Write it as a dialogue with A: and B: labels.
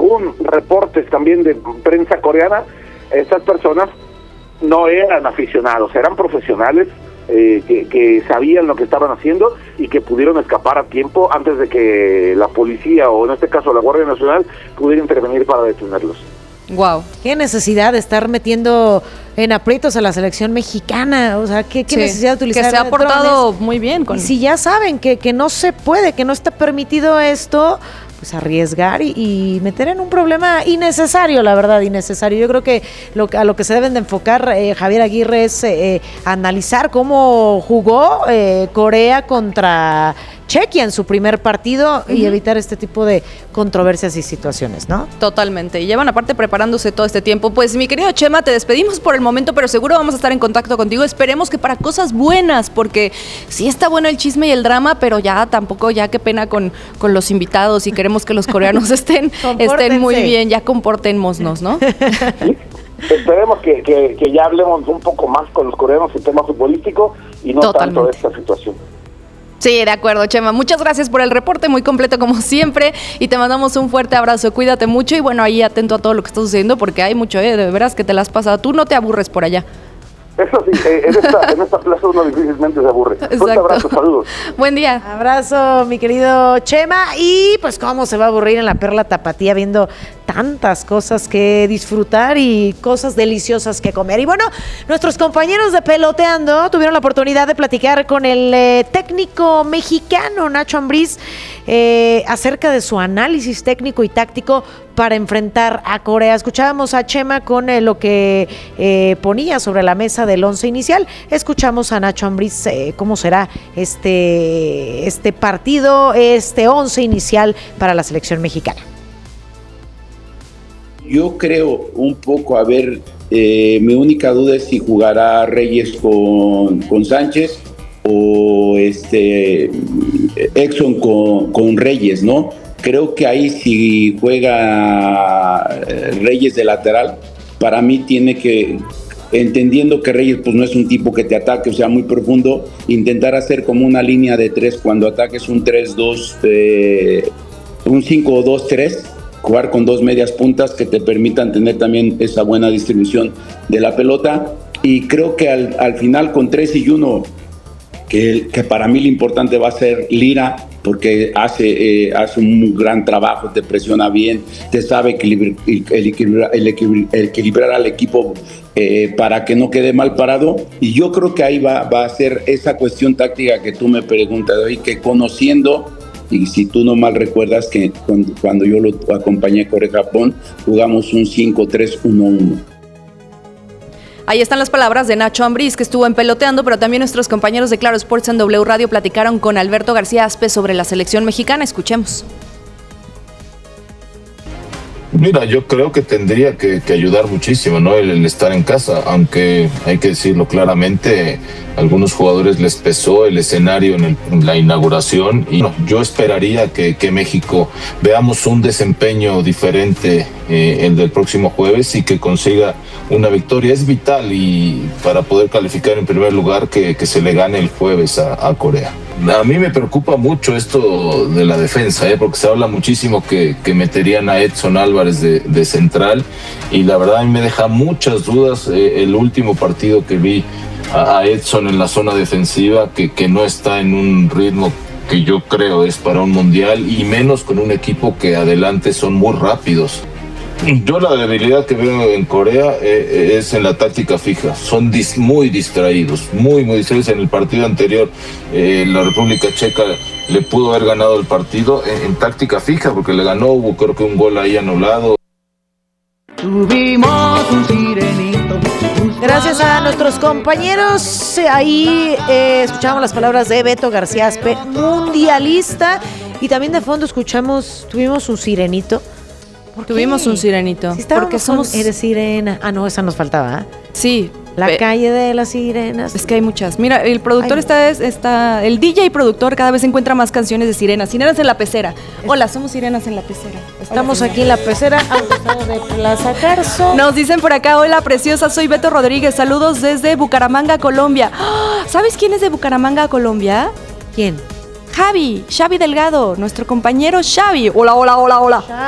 A: según reportes también de prensa coreana, estas personas no eran aficionados, eran profesionales que sabían lo que estaban haciendo y que pudieron escapar a tiempo antes de que la policía, o en este caso la Guardia Nacional, pudiera intervenir para detenerlos.
B: Wow, qué necesidad de estar metiendo en aprietos a la selección mexicana, o sea, qué necesidad de utilizar
C: que se ha portado drones muy bien
B: y si ya saben que no se puede, que no está permitido esto, pues arriesgar y meter en un problema innecesario, la verdad, innecesario. Yo creo que a lo que se deben de enfocar Javier Aguirre es analizar cómo jugó Corea contra Chequia en su primer partido y evitar este tipo de controversias y situaciones, ¿no?
C: Totalmente, y llevan aparte preparándose todo este tiempo. Pues mi querido Chema, te despedimos por el momento, pero seguro vamos a estar en contacto contigo. Esperemos que para cosas buenas, porque sí está bueno el chisme y el drama, pero ya tampoco, ya qué pena con los invitados y queremos que los coreanos estén muy bien, ya comportémonos, ¿no?
A: ¿Sí? Esperemos que ya hablemos un poco más con los coreanos en tema futbolístico y no tanto de esta situación.
C: Sí, de acuerdo, Chema. Muchas gracias por el reporte, muy completo como siempre, y te mandamos un fuerte abrazo. Cuídate mucho y bueno, ahí atento a todo lo que está sucediendo porque hay mucho, de veras que te la has pasado. Tú no te aburres por allá.
A: Eso sí, en esta plaza uno difícilmente se aburre. Un abrazo, saludos.
C: Buen día.
B: Abrazo, mi querido Chema. Y pues cómo se va a aburrir en la Perla Tapatía viendo tantas cosas que disfrutar y cosas deliciosas que comer. Y bueno, nuestros compañeros de Peloteando tuvieron la oportunidad de platicar con el técnico mexicano Nacho Ambriz acerca de su análisis técnico y táctico para enfrentar a Corea. Escuchábamos a Chema con lo que ponía sobre la mesa del once inicial. Escuchamos a Nacho Ambriz cómo será este partido, este once inicial para la selección mexicana.
D: Yo creo un poco, mi única duda es si jugará Reyes con Sánchez o Exxon con Reyes, ¿no? Creo que ahí si juega Reyes de lateral, para mí tiene que, entendiendo que Reyes pues no es un tipo que te ataque, o sea, muy profundo, intentar hacer como una línea de tres cuando ataques un 3-2, un 5-2-3, jugar con dos medias puntas que te permitan tener también esa buena distribución de la pelota. Y creo que al final con 3 y 1, que para mí lo importante va a ser Lira, porque hace un gran trabajo, te presiona bien, te sabe equilibrar al equipo para que no quede mal parado. Y yo creo que ahí va a ser esa cuestión táctica que tú me preguntas hoy, que conociendo, y si tú no mal recuerdas que cuando yo lo acompañé a Corea-Japón, jugamos un 5-3-1-1.
C: Ahí están las palabras de Nacho Ambriz, que estuvo en Peloteando, pero también nuestros compañeros de Claro Sports en W Radio platicaron con Alberto García Aspe sobre la selección mexicana. Escuchemos.
E: Mira, yo creo que tendría que ayudar muchísimo, ¿no? El estar en casa, aunque hay que decirlo claramente, a algunos jugadores les pesó el escenario en la inauguración y no, yo esperaría que México veamos un desempeño diferente el del próximo jueves y que consiga una victoria. Es vital y para poder calificar en primer lugar que se le gane el jueves a Corea. A mí me preocupa mucho esto de la defensa, porque se habla muchísimo que meterían a Edson Álvarez de central y la verdad a mí me deja muchas dudas el último partido que vi a Edson en la zona defensiva, que no está en un ritmo que yo creo es para un mundial y menos con un equipo que adelante son muy rápidos. Yo la debilidad que veo en Corea es en la táctica fija. Son muy distraídos, muy distraídos. En el partido anterior, la República Checa le pudo haber ganado el partido en táctica fija, porque le ganó, hubo creo que un gol ahí anulado.
B: Tuvimos un sirenito. Gracias a nuestros compañeros, ahí escuchamos las palabras de Beto García Aspe, mundialista, y también de fondo tuvimos un sirenito.
C: Tuvimos un sirenito.
B: Si porque somos... Eres sirena. Ah, no, esa nos faltaba, ¿eh?
C: Sí.
B: La calle de las sirenas.
C: Es que hay muchas. Mira, el productor está... El DJ productor cada vez encuentra más canciones de sirenas. Sirenas en la pecera. Hola, somos sirenas en la pecera.
B: Estamos aquí en la pecera, al costado de Plaza Carso.
C: Nos dicen por acá, hola preciosa, soy Beto Rodríguez. Saludos desde Bucaramanga, Colombia. ¿Sabes quién es de Bucaramanga, Colombia?
B: ¿Quién?
C: Xavi Delgado, nuestro compañero Xavi. Hola.